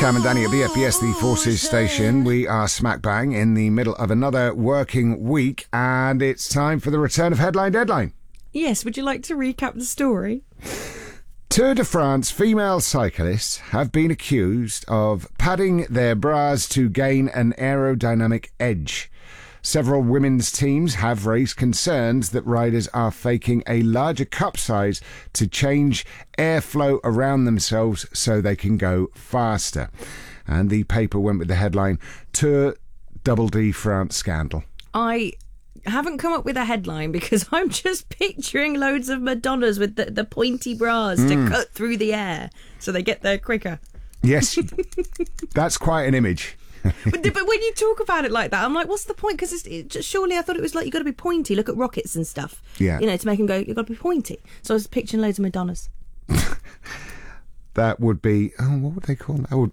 Cam and Danny at BFBS, the Forces station. We are smack bang in the middle of another working week, and it's time for the return of Headline Deadline. Yes, would you like to recap the story? Tour de France female cyclists have been accused of padding their bras to gain an aerodynamic edge. Several women's teams have raised concerns that riders are faking a larger cup size to change airflow around themselves so they can go faster. And the paper went with the headline, Tour Double D France Scandal. I haven't come up with a headline because I'm just picturing loads of Madonnas with the pointy bras to cut through the air so they get there quicker. Yes, that's quite an image. But when you talk about it like that, I'm like, what's the point? Because surely I thought it was like, you've got to be pointy. Look at rockets and stuff. Yeah. You know, to make them go, you've got to be pointy. So I was picturing loads of Madonnas. That would be, what would they call them?